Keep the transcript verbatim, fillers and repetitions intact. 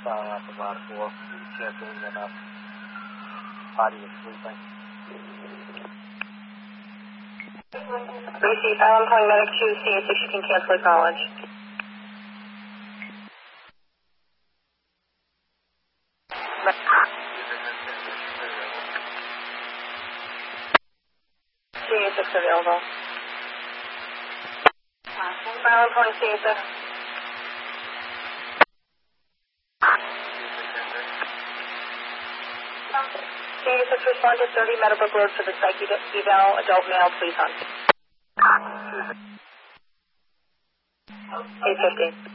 foul out the bottom four. Canceling that up. Body is sleeping. Receive, I'm calling medic two, see if you can cancel acknowledge. C A six available. Island calling C A six. C A six respond to thirty Meadowbrook Road for the psych eval, adult male, please on. eight fifty.